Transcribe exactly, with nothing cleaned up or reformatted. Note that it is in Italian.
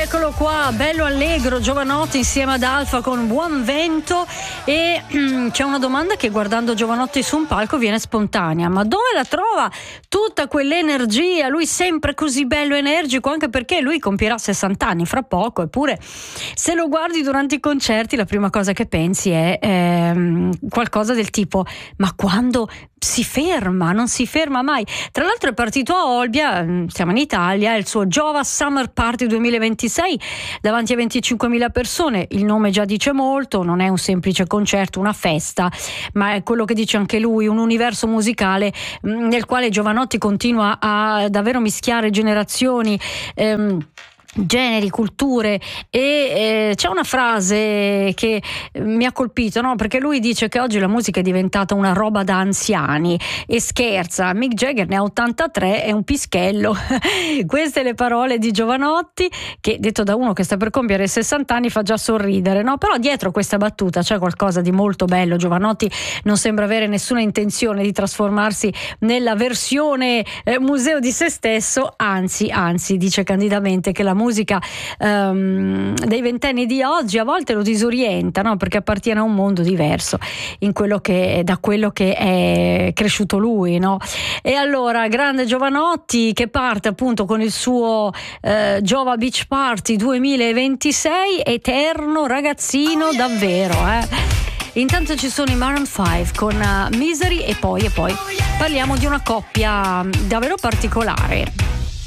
Eccolo qua, bello allegro, Jovanotti insieme ad Alfa con Buon Vento. E mm, c'è una domanda che guardando Jovanotti su un palco viene spontanea: ma dove la trova tutta quell'energia? Lui sempre così bello energico, anche perché lui compierà sessanta anni fra poco, eppure se lo guardi durante i concerti la prima cosa che pensi è ehm, qualcosa del tipo: ma quando si ferma? Non si ferma mai. Tra l'altro è partito a Olbia, siamo in Italia, è il suo Jova Summer Party duemilaventisei davanti a venticinquemila persone. Il nome già dice molto, non è un semplice concerto, una festa, ma è quello che dice anche lui, un universo musicale mh, nel quale Jovanotti continua a davvero mischiare generazioni, ehm, generi, culture. E eh, c'è una frase che mi ha colpito, no? Perché lui dice che oggi la musica è diventata una roba da anziani e scherza. Mick Jagger ne ha ottantatré, è un pischello. Queste le parole di Jovanotti, che detto da uno che sta per compiere sessanta anni fa già sorridere, no? Però dietro questa battuta c'è qualcosa di molto bello. Jovanotti non sembra avere nessuna intenzione di trasformarsi nella versione eh, museo di se stesso, anzi anzi dice candidamente che la musica um, dei ventenni di oggi a volte lo disorienta, no? Perché appartiene a un mondo diverso in quello che, da quello che è cresciuto lui, no? E allora grande Jovanotti che parte appunto con il suo uh, Jova Beach Party duemilaventisei, eterno ragazzino davvero, eh? Intanto ci sono i Maroon cinque con uh, Misery e poi e poi parliamo di una coppia davvero particolare.